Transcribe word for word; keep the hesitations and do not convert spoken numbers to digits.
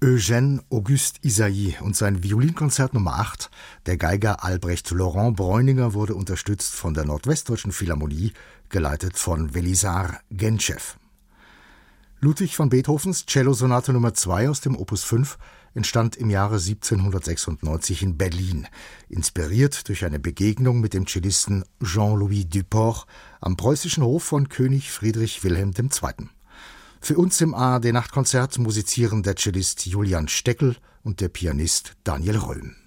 Eugène Auguste Ysaÿe und sein Violinkonzert Nummer acht. Der Geiger Albrecht Laurent Bräuninger wurde unterstützt von der Nordwestdeutschen Philharmonie, geleitet von Welisar Genschew. Ludwig van Beethovens Cellosonate Nummer zwei aus dem Opus fünf entstand im Jahre siebzehnhundertsechsundneunzig in Berlin, inspiriert durch eine Begegnung mit dem Cellisten Jean-Louis Duport am preußischen Hof von König Friedrich Wilhelm der Zweite. Für uns im A R D-Nachtkonzert musizieren der Cellist Julian Steckel und der Pianist Daniel Röhm.